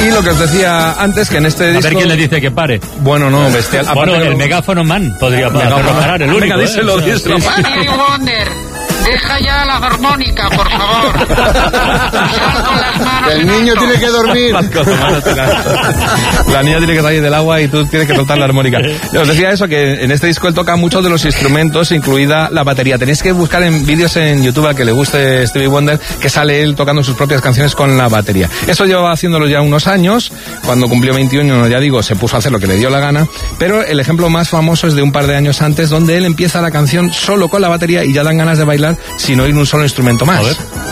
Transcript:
Y lo que os decía antes, que en este disco... A ver quién le dice que pare. Bueno, no, bestial. Bueno, el megáfono man podría parar, el único. Venga, díselo. Stevie Wonder, deja ya la armónica, por favor. El niño tiene que dormir. La niña tiene que salir del agua y tú tienes que soltar la armónica. Os decía eso, que en este disco él toca muchos de los instrumentos, incluida la batería. Tenéis que buscar en vídeos en YouTube al que le guste Stevie Wonder, que sale él tocando sus propias canciones con la batería. Eso lleva haciéndolo ya unos años. Cuando cumplió 21, ya digo, se puso a hacer lo que le dio la gana. Pero el ejemplo más famoso es de un par de años antes, donde él empieza la canción solo con la batería y ya dan ganas de bailar sin oír un solo instrumento más. A ver.